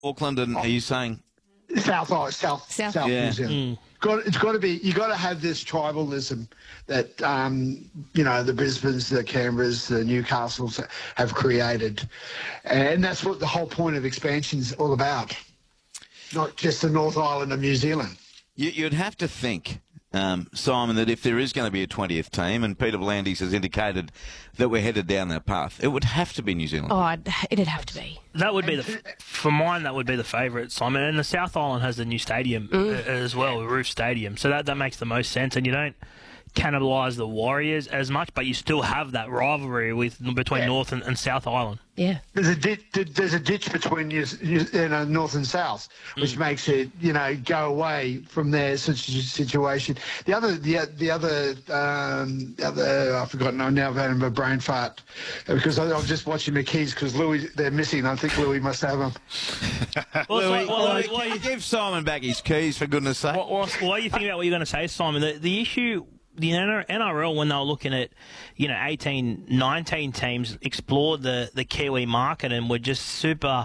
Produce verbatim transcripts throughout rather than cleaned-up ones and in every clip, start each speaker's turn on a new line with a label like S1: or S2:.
S1: Auckland, and are you saying
S2: South Island, South,
S3: South.
S2: South
S1: Yeah.
S2: New Zealand?
S3: Mm.
S2: Got, it's got to be. You got to have this tribalism that um, you know the Brisbanes, the Canberras, the Newcastles have created, and that's what the whole point of expansion is all about. Not just the North Island of New Zealand.
S1: you, you'd have to think, um, Simon, that if there is going to be a twentieth team, and Peter V'landys has indicated that we're headed down that path, it would have to be New Zealand.
S3: Oh, I'd, it'd have to be.
S4: That would be the, for mine, that would be the favourite, Simon. And the South Island has the new stadium mm. as well, the Roof Stadium. So that, that makes the most sense. And you don't cannibalise the Warriors as much, but you still have that rivalry with between yeah. North and, and South Island.
S3: Yeah.
S2: There's a ditch, there's a ditch between you, you know, North and South, which mm. makes it, you know, go away from their situation. The other, the, the other, um, the other, I've forgotten. I'm now having a brain fart because I, I'm just watching McKees because Louis, they're missing. I think Louis must have them.
S4: well,
S1: Louis,
S4: well, well,
S1: Louis,
S4: well,
S1: you give Simon back his keys for goodness' sake.
S4: What, what, what do you think about what you're going to say, Simon? The, the issue. The N R L, when they were looking at, you know, eighteen, nineteen teams, explored the, the Kiwi market and were just super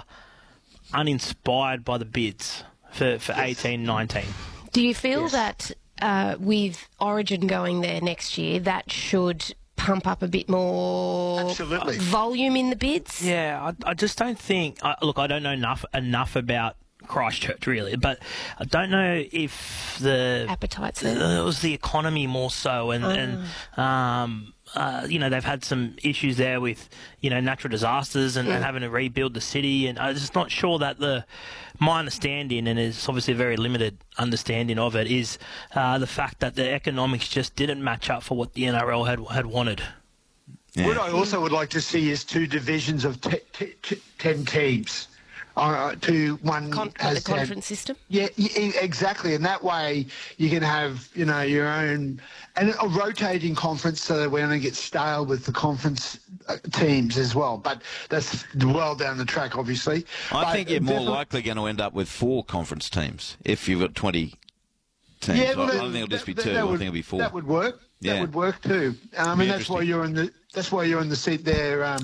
S4: uninspired by the bids for, for eighteen, nineteen.
S3: Do you feel
S2: yes.
S3: that uh, with Origin going there next year, that should pump up a bit more
S2: Absolutely.
S3: volume in the bids?
S4: Yeah, I, I just don't think... I, look, I don't know enough enough about Christchurch, really, but I don't know if the
S3: appetite's there.
S4: Uh, it was the economy more so, and,
S3: oh.
S4: and um, uh, you know, they've had some issues there with, you know, natural disasters and,
S3: mm.
S4: and having to rebuild the city, and I'm just not sure that the my understanding, and it's obviously a very limited understanding of it, is uh, the fact that the economics just didn't match up for what the N R L had had wanted.
S2: Yeah. What I also would like to see is two divisions of t- t- t- ten teams. Uh, to one
S3: Con-
S2: as
S3: the conference system.
S2: Yeah, yeah, exactly. And that way you can have, you know, your own and a rotating conference so that we don't get stale with the conference uh, teams as well. But that's well down the track, obviously.
S1: I
S2: but
S1: think you're more
S2: definitely...
S1: likely going to end up with four conference teams if you've got twenty teams.
S2: Yeah,
S1: I,
S2: well,
S1: I
S2: that,
S1: don't think it'll just be
S2: that,
S1: two.
S2: that
S1: I
S2: would,
S1: think it'll be four.
S2: That would work.
S1: Yeah.
S2: That would work too. I mean, that's why you're in the. That's why you're in the seat there. Um,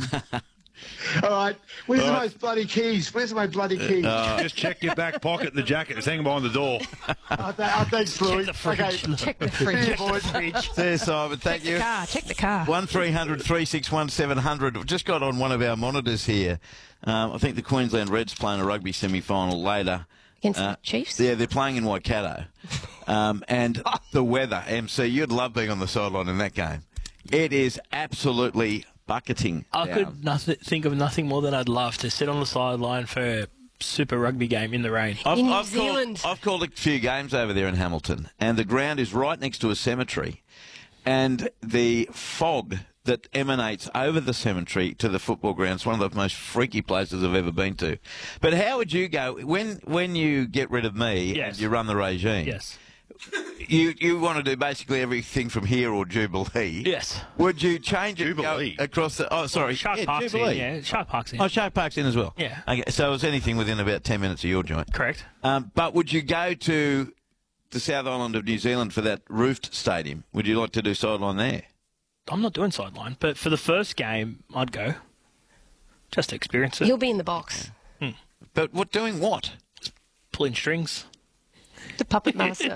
S2: All right. Where's
S5: All
S2: my
S5: right.
S2: bloody keys? Where's my bloody keys?
S5: Uh, just check your back pocket in the jacket. It's hanging behind the door.
S2: oh, th- oh, thanks, Louis.
S4: the fridge.
S2: Okay.
S3: Check the fridge.
S2: See you, boys.
S1: See you, Simon. Thank
S3: Check
S1: you.
S3: the car. Check the car.
S1: One three hundred three six one seven hundred. We've just got on one of our monitors here. Um, I think the Queensland Reds playing a rugby semi-final later.
S3: Against
S1: Uh,
S3: the Chiefs?
S1: Yeah, they're playing in Waikato. Um, and the weather, M C, you'd love being on the sideline in that game. It is absolutely bucketing.
S4: I
S1: down.
S4: could nothing, think of nothing more than I'd love to sit on the sideline for a Super Rugby game in the rain.
S1: I've,
S3: In New
S1: I've
S3: Zealand.
S1: Called, I've called a few games over there in Hamilton, and the ground is right next to a cemetery. And the fog that emanates over the cemetery to the football ground is one of the most freaky places I've ever been to. But how would you go, when when you get rid of me
S4: Yes.
S1: and you run the regime,
S4: Yes.
S1: you, you want to do basically everything from here or Jubilee.
S4: Yes.
S1: Would you change it
S5: Jubilee?
S1: go across the... Oh, sorry.
S4: Shark
S1: yeah,
S4: Park's
S1: Jubilee.
S4: in, yeah. Shark Park's in.
S1: Oh, Shark Park's in as well?
S4: Yeah.
S1: Okay, so it's anything within about ten minutes of your joint.
S4: Correct.
S1: Um, but would you go to the South Island of New Zealand for that roofed stadium? Would you like to do sideline there?
S4: I'm not doing sideline, but for the first game, I'd go. Just to experience it.
S3: He'll be in the box.
S1: But what doing what?
S4: Pulling strings.
S3: The puppet master.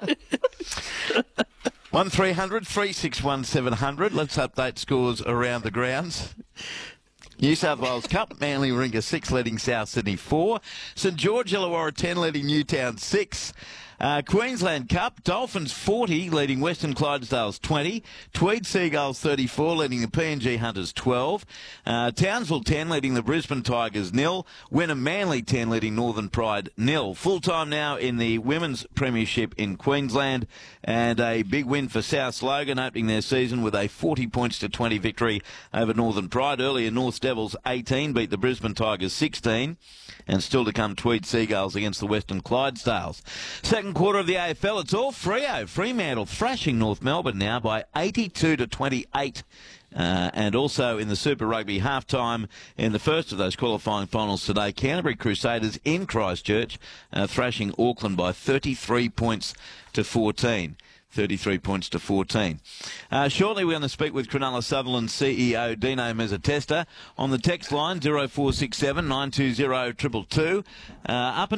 S1: one three hundred three six one seven hundred. Let's update scores around the grounds. New South Wales Cup, Manly Warringah six leading South Sydney four. St George Illawarra ten leading Newtown six. Uh, Queensland Cup, Dolphins forty leading Western Clydesdales twenty. Tweed Seagulls thirty-four leading the P N G Hunters twelve. Uh, Townsville ten leading the Brisbane Tigers nil. Wynnum Manly ten leading Northern Pride nil. Full time now in the Women's Premiership in Queensland, and a big win for South Logan opening their season with a forty points to twenty victory over Northern Pride. Earlier North Devils eighteen beat the Brisbane Tigers sixteen. And still to come, Tweed Seagulls against the Western Clydesdales. Second quarter of the A F L, it's all Freo. Fremantle thrashing North Melbourne now by eighty-two to twenty-eight. Uh, and also in the Super Rugby halftime in the first of those qualifying finals today, Canterbury Crusaders in Christchurch uh, thrashing Auckland by thirty-three points to fourteen. thirty-three points to fourteen. Uh, shortly, we're going to speak with Cronulla Sutherland C E O Dino Mezzatesta on the text line zero four six seven nine two zero two two two. Uh, up